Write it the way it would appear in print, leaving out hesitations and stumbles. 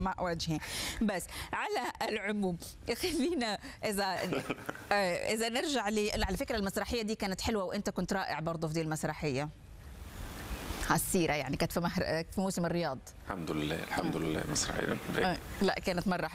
مع وجهي. بس على العموم خلينا اذا نرجع على فكره المسرحيه دي كانت حلوه، وانت كنت رائع برضه في دي المسرحيه على السيره، يعني كانت في موسم الرياض. الحمد لله الحمد لله مسرحيه لا كانت مره